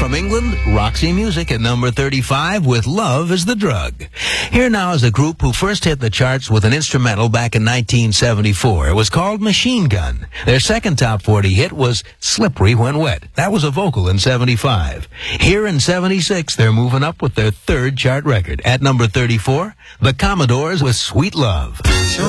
From England, Roxy Music at number 35 with Love is the Drug. Here now is a group who first hit the charts with an instrumental back in 1974. It was called Machine Gun. Their second top 40 hit was Slippery When Wet. That was a vocal in 75. Here in 76, they're moving up with their third chart record. At number 34, the Commodores with Sweet Love.